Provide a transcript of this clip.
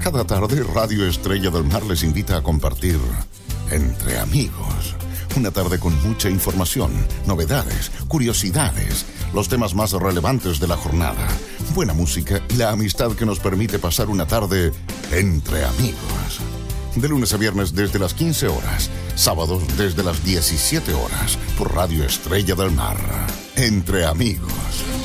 Cada tarde, Radio Estrella del Mar les invita a compartir Entre Amigos. Una tarde con mucha información, novedades, curiosidades, los temas más relevantes de la jornada, buena música y la amistad que nos permite pasar una tarde entre amigos. De lunes a viernes desde las 15 horas, sábados desde las 17 horas, por Radio Estrella del Mar. Entre Amigos.